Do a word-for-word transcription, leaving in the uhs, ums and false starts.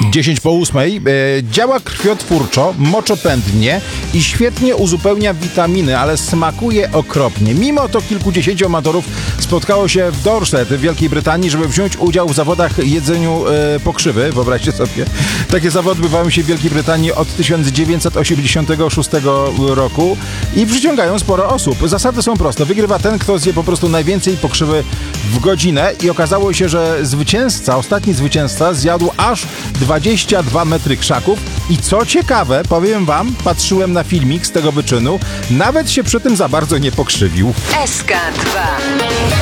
dziesięć po ósmej. E, działa krwiotwórczo, moczopędnie i świetnie uzupełnia witaminy, ale smakuje okropnie. Mimo to kilkudziesięciu amatorów spotkało się w Dorset w Wielkiej Brytanii, żeby wziąć udział w zawodach jedzeniu e, pokrzywy. Wyobraźcie sobie. Takie zawody odbywają się w Wielkiej Brytanii od tysiąc dziewięćset osiemdziesiątego szóstego roku i przyciągają sporo osób. Zasady są proste. Wygrywa ten, kto zje po prostu najwięcej pokrzywy w godzinę i okazało się, że zwycięzca, ostatni zwycięzca zjadł aż dwadzieścia dwa metry krzaków i co ciekawe, powiem wam, patrzyłem na filmik z tego wyczynu, nawet się przy tym za bardzo nie pokrzywił. S K dwa